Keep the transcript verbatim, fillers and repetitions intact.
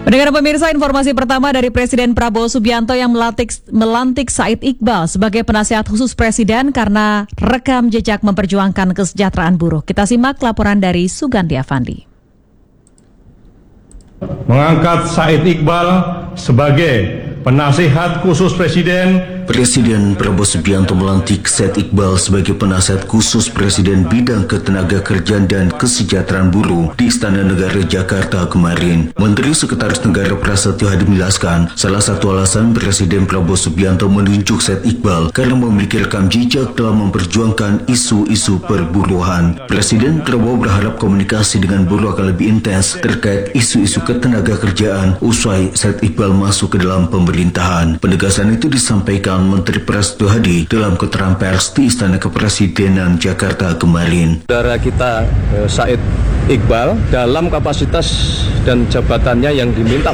Pendengar pemirsa, informasi pertama dari Presiden Prabowo Subianto yang melantik, melantik Said Iqbal sebagai penasihat khusus Presiden karena rekam jejak memperjuangkan kesejahteraan buruh. Kita simak laporan dari Sugandi Avandi. Mengangkat Said Iqbal sebagai penasihat khusus Presiden. Presiden Prabowo Subianto melantik Said Iqbal sebagai penasihat khusus Presiden bidang ketenagakerjaan dan kesejahteraan buruh di Istana Negara Jakarta kemarin. Menteri Sekretaris Negara Prasetyo Hadi menjelaskan, salah satu alasan Presiden Prabowo Subianto menunjuk Said Iqbal karena memiliki rekam jejak dalam memperjuangkan isu-isu perburuhan. Presiden Prabowo berharap komunikasi dengan buruh akan lebih intens terkait isu-isu ketenagakerjaan usai Said Iqbal masuk ke dalam pemerintahan. Penegasan itu disampaikan Menteri Prasetyo Hadi dalam keterangan pers di Istana Kepresidenan Jakarta kemarin. Saudara kita Said Iqbal dalam kapasitas dan jabatannya yang diminta